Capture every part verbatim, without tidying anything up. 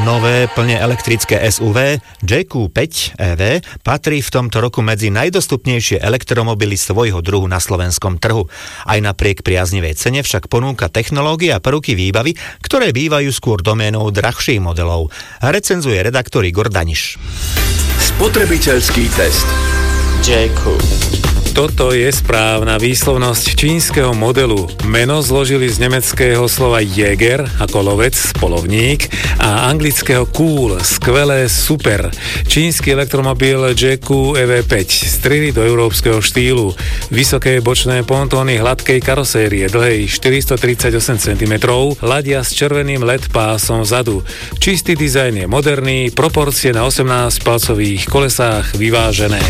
Nové plne elektrické es ú vé jé kú päť é vé patrí v tomto roku medzi najdostupnejšie elektromobily svojho druhu na slovenskom trhu. Aj napriek priaznivej cene však ponúka technológie a prvky výbavy, ktoré bývajú skôr doménou drahších modelov. Recenzuje redaktor Igor Daniš. Spotrebiteľský test. jé kú. Toto je správna výslovnosť čínskeho modelu. Meno zložili z nemeckého slova Jäger ako lovec, polovník a anglického cool, skvelé, super. Čínsky elektromobil jé kú é vé päť strili do európskeho štýlu. Vysoké bočné pontóny hladkej karosérie dlhej štyristotridsaťosem centimetrov ladia s červeným el é dé pásom vzadu. Čistý dizajn je moderný, proporcie na osemnásťpalcových kolesách vyvážené.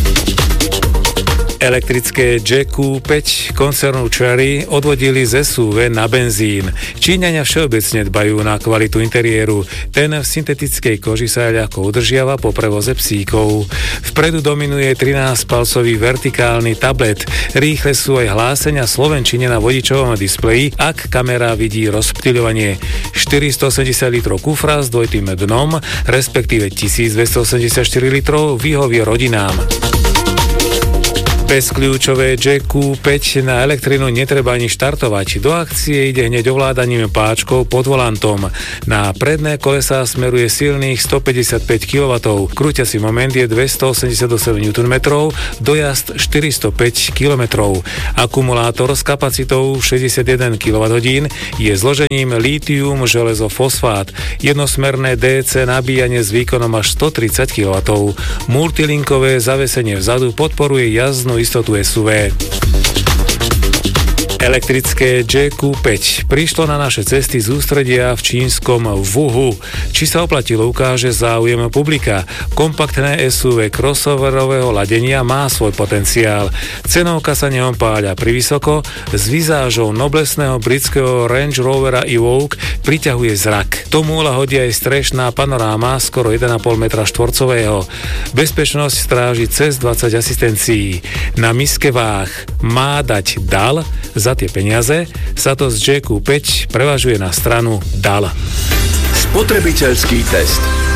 Elektrické jé kú päť koncernu Chery odvodili z es ú vé na benzín. Číňania všeobecne dbajú na kvalitu interiéru. Ten v syntetickej koži sa ľahko udržiava po prevoze psíkov. Vpredu dominuje trinásťpalcový vertikálny tablet. Rýchle sú aj hlásenia slovenčine na vodičovom displeji, ak kamera vidí rozptýľovanie. štyristoosemdesiat litrov kufra s dvojitým dnom, respektíve tisícdvestoosemdesiatštyri litrov, vyhovie rodinám. Bezkľúčové jé kú päť na elektrinu netreba ani štartovať. Do akcie ide hneď ovládaním páčkou pod volantom. Na predné kolesá smeruje silných stopäťdesiatpäť kilowattov, krúťací moment je dvestoosemdesiatosem newtonmetrov, dojazd štyristopäť kilometrov. Akumulátor s kapacitou šesťdesiatjeden kilowatthodín je zložením lítium železo fosfát. Jednosmerné dé cé nabíjanie s výkonom až stotridsať kilowattov. Multilinkové zavesenie vzadu podporuje jazdnú istotu es ú vé. Elektrické jé kú päť prišlo na naše cesty z ústredia v čínskom Wuhu. Či sa oplatilo, ukáže záujem publika. Kompaktné es ú vé crossoverového ladenia má svoj potenciál. Cenovka sa neompáľa privysoko, s vizážou noblesného britského Range Rovera Evoque priťahuje zrak. Tomu lahodí aj strešná panoráma skoro jeden a pol metra štvorcového. Bezpečnosť stráži cez dvadsať asistencií. Na miske váh má dať dal, za tie peniaze sa to z jé kú päť prevažuje na stranu dal. Spotrebiteľský test.